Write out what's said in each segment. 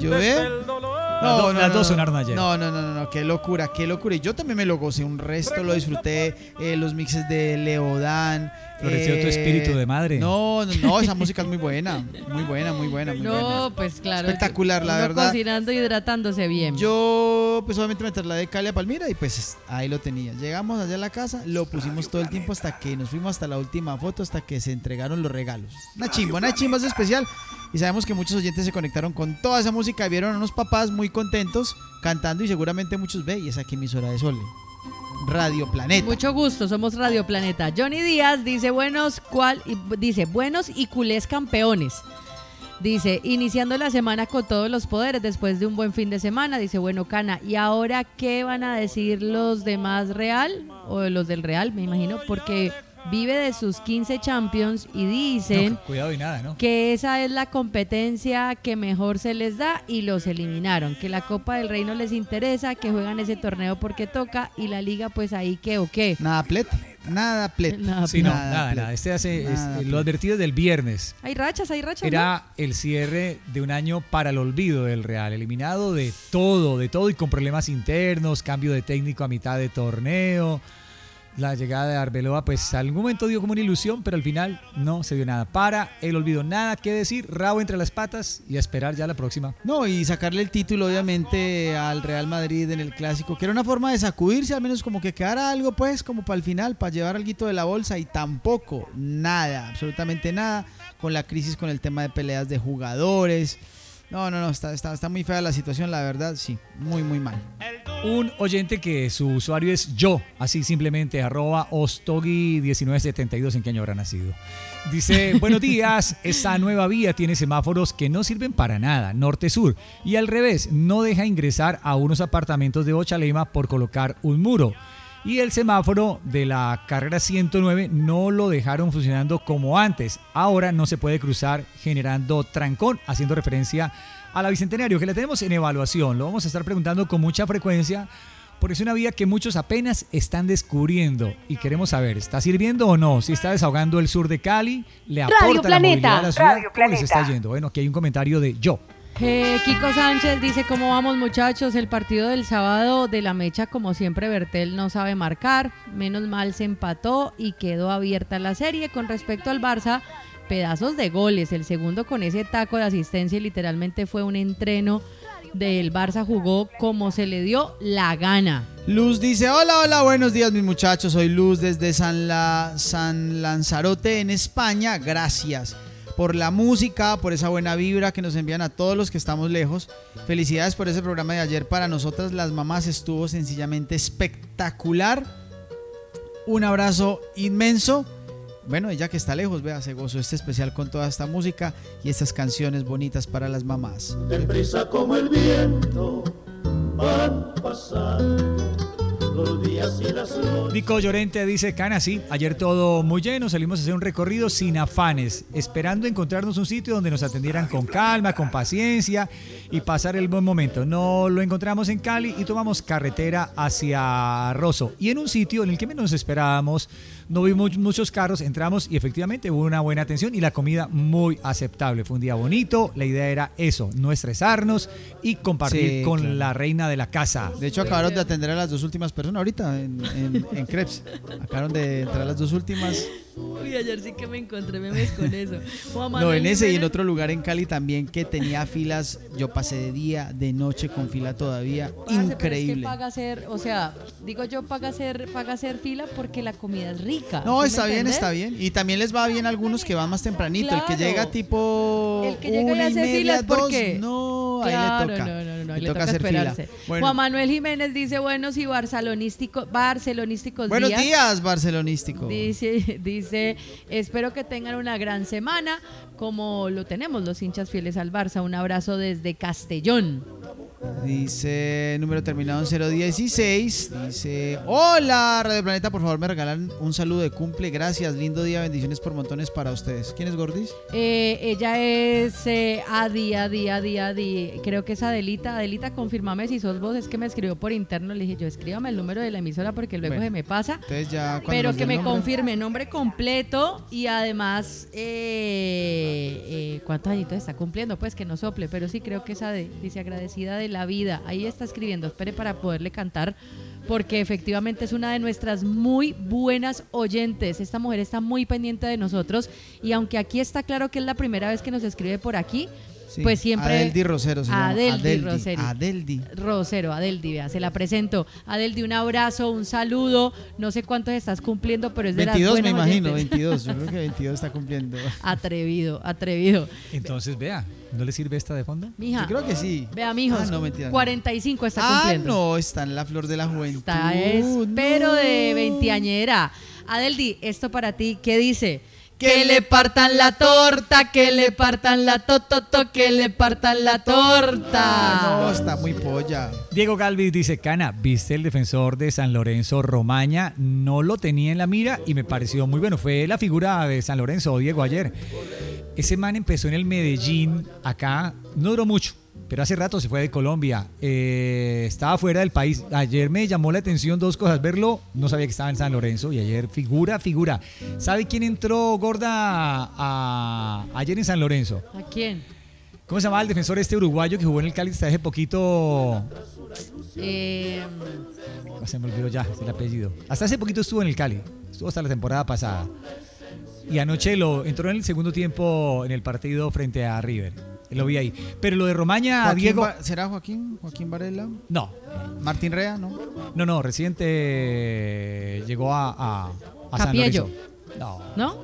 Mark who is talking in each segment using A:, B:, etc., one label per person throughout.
A: yo
B: Las dos sonaron ayer.
A: No, qué locura. Y yo también me lo gocé un resto, lo disfruté, los mixes de Leodán.
B: Floreció tu espíritu de madre.
A: No, esa música es muy buena. Muy buena.
C: Pues claro.
A: Espectacular, la
C: uno
A: verdad.
C: Cocinando y hidratándose bien.
A: Yo, pues obviamente me trasladé de Cali a Palmira y pues ahí lo tenía. Llegamos allá a la casa, lo pusimos todo el tiempo hasta que nos fuimos hasta la última foto, hasta que se entregaron los regalos. Una chimba es especial. Y sabemos que muchos oyentes se conectaron con toda esa música, vieron a unos papás muy contentos cantando y seguramente muchos y es aquí emisora de Sole. Radio Planeta.
C: Mucho gusto, somos Radio Planeta. Johnny Díaz dice buenos y culés campeones. Dice, iniciando la semana con todos los poderes después de un buen fin de semana. Dice, bueno, Cana, ¿y ahora qué van a decir los demás Real? O los del Real, me imagino, porque vive de sus 15 Champions y dicen
B: cuidado y nada, ¿no?
C: Que esa es la competencia que mejor se les da y los eliminaron, que la Copa del Rey no les interesa, que juegan ese torneo porque toca y la liga pues ahí qué o qué.
A: Nada plete.
B: Sí, nada. Lo advertido del viernes.
C: Hay rachas.
B: Era el cierre de un año para el olvido del Real, eliminado de todo y con problemas internos, cambio de técnico a mitad de torneo. La llegada de Arbeloa, pues algún momento dio como una ilusión, pero al final no se dio nada. Para el olvido, nada que decir, rabo entre las patas y a esperar ya la próxima.
A: No, y sacarle el título obviamente al Real Madrid en el Clásico, que era una forma de sacudirse, al menos como que quedara algo pues como para el final, para llevar alguito de la bolsa y tampoco, nada, absolutamente nada, con la crisis, con el tema de peleas de jugadores. No, está muy fea la situación, la verdad, sí, muy mal.
B: Un oyente que su usuario es yo, así simplemente, @Ostogi1972, ¿en qué año habrá nacido? Dice, buenos días, esa nueva vía tiene semáforos que no sirven para nada, norte-sur, y al revés, no deja ingresar a unos apartamentos de Bochalema por colocar un muro. Y el semáforo de la carrera 109 no lo dejaron funcionando como antes. Ahora no se puede cruzar generando trancón, haciendo referencia a la Bicentenario, que la tenemos en evaluación. Lo vamos a estar preguntando con mucha frecuencia, porque es una vía que muchos apenas están descubriendo y queremos saber, ¿está sirviendo o no? Si está desahogando el sur de Cali, ¿le aporta la movilidad a la ciudad? ¿Cómo les está yendo? Bueno, aquí hay un comentario de yo.
C: Kiko Sánchez dice, ¿cómo vamos muchachos? El partido del sábado de la mecha, como siempre, Bertel no sabe marcar, menos mal se empató y quedó abierta la serie. Con respecto al Barça, pedazos de goles, el segundo con ese taco de asistencia literalmente fue un entreno del Barça, jugó como se le dio la gana.
A: Luz dice, hola, buenos días mis muchachos, soy Luz desde San Lanzarote en España, gracias por la música, por esa buena vibra que nos envían a todos los que estamos lejos. Felicidades por ese programa de ayer. Para nosotras las mamás estuvo sencillamente espectacular. Un abrazo inmenso. Bueno, ella que está lejos, vea, se gozó este especial con toda esta música y estas canciones bonitas para las mamás.
D: Deprisa como el viento van pasando los días y las noches.
B: Nico Llorente dice, Cana, sí, ayer todo muy lleno, salimos a hacer un recorrido sin afanes, esperando encontrarnos un sitio donde nos atendieran con calma, con paciencia y pasar el buen momento. No lo encontramos en Cali y tomamos carretera hacia Rosso. Y en un sitio en el que menos esperábamos, no vimos muchos carros, entramos y efectivamente hubo una buena atención y la comida muy aceptable. Fue un día bonito, la idea era eso, no estresarnos y compartir con la reina de la casa.
A: De hecho, acabaron de atender a las dos últimas personas ahorita en Crepes. Acabaron de entrar las dos últimas.
C: Uy, ayer sí que me encontré memes con eso.
A: No, en ese y en otro lugar en Cali también que tenía filas. Yo pasé de día, de noche con fila todavía. Increíble.
C: Pero es que paga hacer, o sea, digo yo, paga hacer fila porque la comida es rica.
A: No, está bien. Y también les va bien a algunos que van más tempranito.
C: Claro.
A: El que llega tipo
C: el que llega y hace filas, ¿por qué?
A: No,
C: claro,
A: ahí le toca.
C: No, le toca
A: hacer
C: esperarse.
A: Fila. Bueno.
C: Juan Manuel Jiménez dice, buenos y barcelonísticos
A: Buenos días, barcelonístico.
C: Dice, espero que tengan una gran semana, como lo tenemos los hinchas fieles al Barça. Un abrazo desde Castellón.
A: Dice, número terminado en 016. Dice, hola Radio Planeta, por favor me regalan un saludo de cumple. Gracias, lindo día, bendiciones por montones para ustedes. ¿Quién es Gordis?
C: Ella es Adi. Creo que es Adelita. Adelita, confírmame si sos vos. Es que me escribió por interno. Le dije, yo escríbame el número de la emisora porque luego se me pasa.
A: Entonces ya
C: Pero que me confirme nombre completo y además cuántos añitos está cumpliendo. Pues que no sople, pero sí creo que es Ade. Dice, agradecida de la vida. Ahí está escribiendo. Espere para poderle cantar, porque efectivamente es una de nuestras muy buenas oyentes. Esta mujer está muy pendiente de nosotros y aunque aquí está claro que es la primera vez que nos escribe por aquí,
A: sí,
C: pues siempre...
A: Adeldi Rosero se llama.
C: Adeldi Rosero, vea, se la presento. Adeldi, un abrazo, un saludo. No sé cuántos estás cumpliendo, pero es de
A: 22
C: las buenas
A: me imagino,
C: oyentes.
A: 22. Yo creo que 22 está cumpliendo.
C: Atrevido.
B: Entonces, vea, ¿no le sirve esta de fondo?
C: Mija,
A: Yo creo que sí.
C: vea, mijos,
A: No, mentira, no.
C: 45 está cumpliendo.
A: No, está en la flor de la juventud.
C: Esta es, pero de veinteañera. Adeldi, esto para ti, ¿qué dice? Que le partan la torta, que le partan la que le partan la torta.
A: No, está muy polla.
B: Diego Galvis dice, Cana, ¿viste el defensor de San Lorenzo, Romaña? No lo tenía en la mira y me pareció muy bueno. Fue la figura de San Lorenzo, Diego, ayer. Ese man empezó en el Medellín, acá, no duró mucho, pero hace rato se fue de Colombia. Estaba fuera del país. Ayer me llamó la atención dos cosas. Verlo, no sabía que estaba en San Lorenzo y ayer figura. ¿Sabe quién entró, Gorda, ayer en San Lorenzo?
C: ¿A quién?
B: ¿Cómo se llamaba el defensor este uruguayo que jugó en el Cali hasta hace poquito? Se me olvidó ya el apellido. Hasta hace poquito estuvo en el Cali. Estuvo hasta la temporada pasada. Y anoche entró en el segundo tiempo en el partido frente a River. Lo vi ahí. Pero lo de Romaña, Diego...
A: ¿Será Joaquín Varela?
B: No.
A: ¿Martín Rea?
B: No, reciente llegó a San
C: Capiello.
B: Lorenzo.
C: ¿No?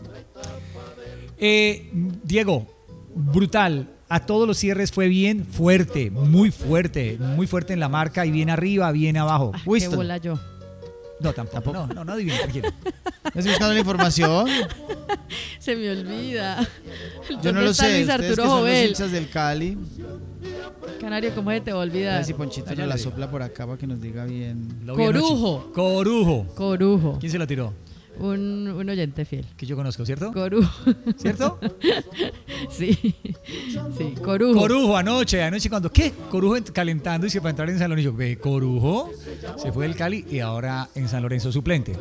B: Diego, brutal. A todos los cierres fue bien fuerte, muy fuerte en la marca y bien arriba, bien abajo.
C: Qué bola yo.
B: No, tampoco. No adivino, tranquilo.
A: ¿Estás buscando la información?
C: Se me olvida.
A: Yo no lo sé.
C: Luis
A: Ustedes
C: Arturo
A: que son los
C: Jovel.
A: hinchas del Cali.
C: Canario, ¿cómo se te va a
A: A
C: olvidar?
A: ver si Ponchito
B: Allá
A: nos la
B: le digo.
A: sopla por acá para que nos diga bien.
B: Lo vi anoche. Corujo. ¿Quién se lo tiró?
C: Un oyente fiel.
B: Que yo conozco, ¿cierto?
C: Corujo.
B: ¿Cierto?
C: Sí, Corujo.
B: Corujo anoche cuando, ¿qué? Corujo calentando y se para entrar en San Lorenzo. Corujo se fue del Cali y ahora en San Lorenzo suplente.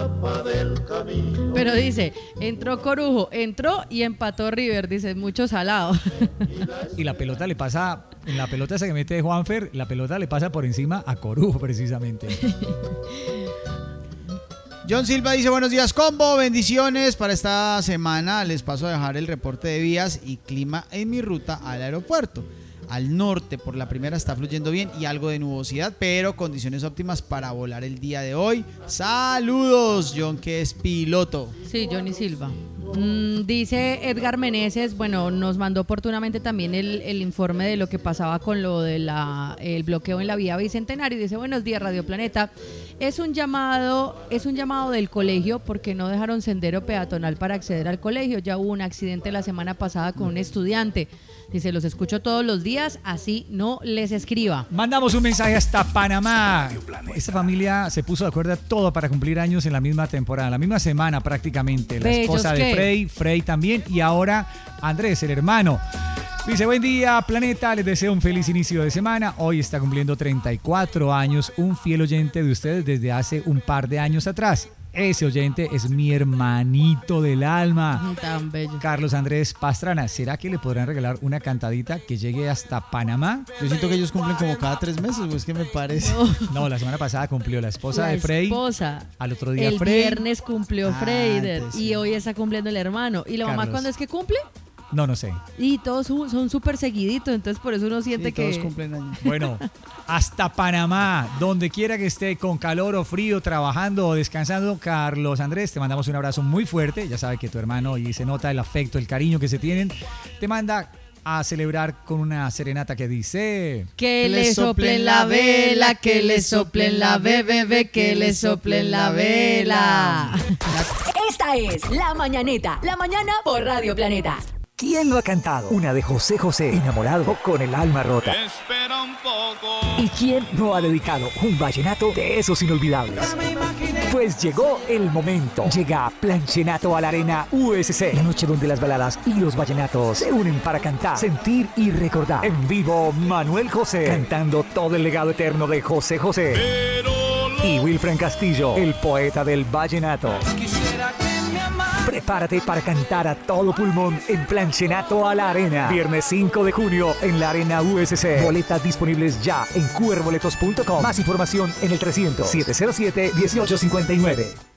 C: Pero dice, entró Corujo, entró y empató River, dice, mucho salado.
B: Y la pelota le pasa, en la pelota esa que mete Juanfer, la pelota le pasa por encima a Corujo precisamente.
A: John Silva dice, buenos días combo, bendiciones para esta semana. Les paso a dejar el reporte de vías y clima en mi ruta al aeropuerto. Al norte por la primera está fluyendo bien y algo de nubosidad, pero condiciones óptimas para volar el día de hoy. Saludos, John, que es piloto.
C: Sí, Johnny Silva. Dice Edgar Meneses, bueno, nos mandó oportunamente también el informe de lo que pasaba con lo de el bloqueo en la vía Bicentenario. Dice, buenos días Radio Planeta. Es un llamado del colegio porque no dejaron sendero peatonal para acceder al colegio. Ya hubo un accidente la semana pasada con un estudiante. Dice, los escucho todos los días, así no les escriba.
B: Mandamos un mensaje hasta Panamá. Esta familia se puso de acuerdo a todo para cumplir años en la misma temporada, la misma semana prácticamente. La esposa de Frey también, y ahora Andrés, el hermano. Dice, buen día Planeta, les deseo un feliz inicio de semana. Hoy está cumpliendo 34 años, un fiel oyente de ustedes desde hace un par de años atrás. Ese oyente es mi hermanito del alma.
C: Tan bello.
B: Carlos Andrés Pastrana, ¿será que le podrán regalar una cantadita que llegue hasta Panamá?
A: Yo siento que ellos cumplen como cada 3 meses, pues que me parece.
B: No, la semana pasada cumplió la esposa de Frey. Al otro día
C: el
B: Frey.
C: Viernes cumplió Freider
A: pues sí.
C: y hoy está cumpliendo el hermano. ¿Y la mamá
B: Carlos.
C: cuándo es que cumple?
B: No sé.
C: Y todos son súper seguiditos, entonces por eso uno siente
A: Sí,
C: que...
A: todos cumplen años.
B: Bueno, hasta Panamá, donde quiera que esté, con calor o frío, trabajando o descansando, Carlos Andrés, te mandamos un abrazo muy fuerte. Ya sabe que tu hermano, y se nota el afecto, el cariño que se tienen, te manda a celebrar con una serenata que dice...
C: Que le soplen la vela, que le soplen la bebé, que le soplen la vela.
E: Esta es La Mañanita, la mañana por Radio Planeta. ¿Quién no ha cantado una de José José, enamorado o con el alma rota?
F: Espera un poco.
E: ¿Y quién no ha dedicado un vallenato de esos inolvidables? Pues llegó el momento. Llega Planchenato a la Arena USC, la noche donde las baladas y los vallenatos se unen para cantar, sentir y recordar. En vivo, Manuel José, cantando todo el legado eterno de José José. Y Wilfran Castillo, el poeta del vallenato. Prepárate para cantar a todo pulmón en Planchenato a la Arena. Viernes 5 de junio en la Arena USC. Boletas disponibles ya en qrboletos.com. Más información en el 300-707-1859.